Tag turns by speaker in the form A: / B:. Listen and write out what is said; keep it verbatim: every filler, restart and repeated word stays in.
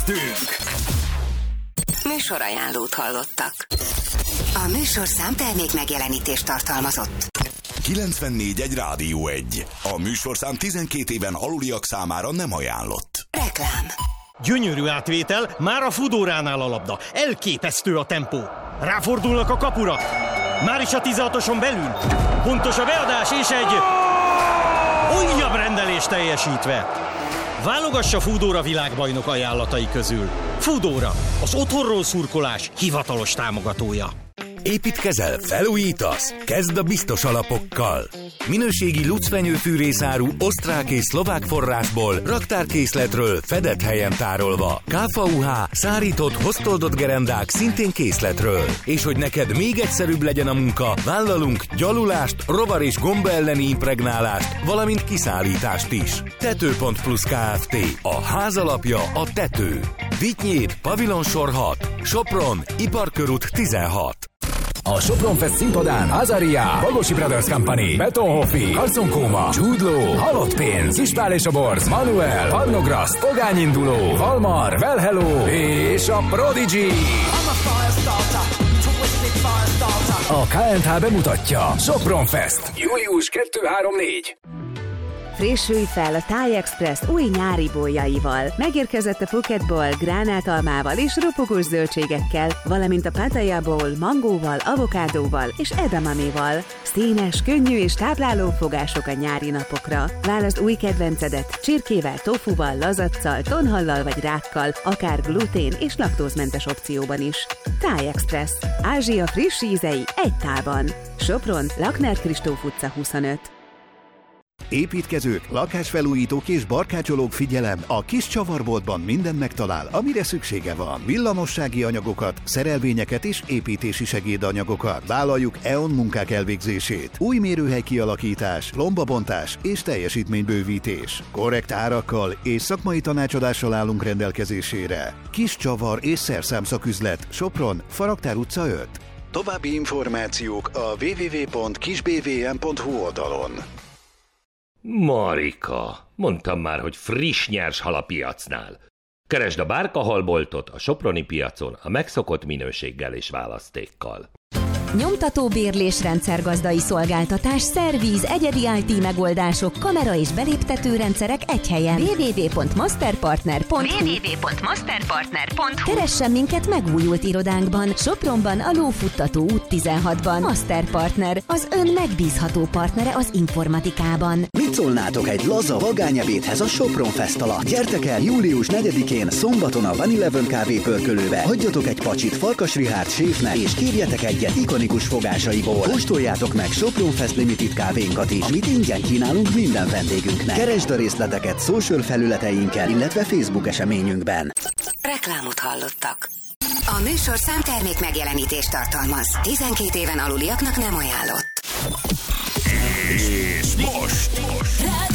A: Műsorajánlót hallottak. A műsor számtermék megjelenítést tartalmazott.
B: kilencvennégy egy Rádió egy. A műsorszám tizenkét éven aluliak számára nem ajánlott.
A: Reklám.
C: Gyönyörű átvétel, már a Foodóránál a labda. Elképesztő a tempó. Ráfordulnak a kapura. Már is a tizenhatoson belül. Pontos a beadás és egy újabb rendelés teljesítve. Válogassa Foodóra világbajnok ajánlatai közül. Foodóra, az otthonról szurkolás hivatalos támogatója.
D: Építkezel, felújítasz? Kezd a biztos alapokkal. Minőségi lucfenyőfűrészáru osztrák és szlovák forrásból, raktárkészletről fedett helyen tárolva. ká ef u há, szárított, hoztoldott gerendák szintén készletről. És hogy neked még egyszerűbb legyen a munka, vállalunk gyalulást, rovar és gomba elleni impregnálást, valamint kiszállítást is. Tető.plusz Kft. A ház alapja a tető. Vitynyéd, Pavilonsor hat, Sopron, Iparkörút tizenhat.
E: A Sopron Fest színpadán Azaria, Bagosi Brothers Company, Betonhoffi, Karconkóma, Jude Law, Halott Pénz, István és a Borz, Manuel, Parnograszt, Pogányinduló, Valmar, Well Hello és a Prodigy. A ká en há bemutatja Sopron Fest. július kettő-három-négy.
F: Frissülj fel a Thai Express új nyári bolyaival. Megérkezett a Phuket Bowl gránátalmával és ropogós zöldségekkel, valamint a Pattaya Bowl mangóval, avokádóval és edamaméval. Színes, könnyű és tápláló fogások a nyári napokra. Válaszd új kedvencedet csirkével, tofuval, lazaccal, tonhallal vagy rákkal, akár glutén és laktózmentes opcióban is. Thai Express. Ázsia friss ízei egy tálban. Sopron, Lakner Kristóf utca huszonöt.
G: Építkezők, lakásfelújítók és barkácsolók, figyelem! A kis csavarboltban mindent megtalál, amire szüksége van. Villamossági anyagokat, szerelvényeket és építési segédanyagokat. Vállaljuk é o en munkák elvégzését. Új mérőhely kialakítás, lombabontás és teljesítménybővítés. Korrekt árakkal és szakmai tanácsadással állunk rendelkezésére. Kis csavar és szerszámszaküzlet, Sopron, Faraktár utca öt. További információk a double-u double-u double-u pont kis b v m pont h u oldalon.
H: Marika, mondtam már, hogy friss nyers hal a piacnál. Keresd a Bárkahalboltot a soproni piacon a megszokott minőséggel és választékkal.
I: Nyomtató bérlés, rendszergazdai szolgáltatás, szervíz, egyedi i té megoldások, kamera és beléptető rendszerek egy helyen. double-u double-u double-u pont masterpartner pont hu double-u double-u double-u pont masterpartner pont hu. Keressen minket megújult irodánkban, Sopronban, a Lófuttató út tizenhatban. Masterpartner, az ön megbízható partnere az informatikában.
J: Mit szólnátok egy laza vagányebédhez a Sopron Fest alatt? Gyertek el július negyedikén szombaton a Van Eleven kávépörkölőbe, hagyjatok egy pacsit Farkas Richárd séfnek, és kérjetek egyet ikonikus fogásaiból. Kóstoljátok meg Sopron Fest Limited kávénkat is, amit ingyen kínálunk minden vendégünknek. Keresd a részleteket social felületeinken, illetve Facebook eseményünkben.
A: Reklámot hallottak. A műsor számtermék megjelenítést tartalmaz. tizenkét éven aluliaknak nem ajánlott.
B: És most, most.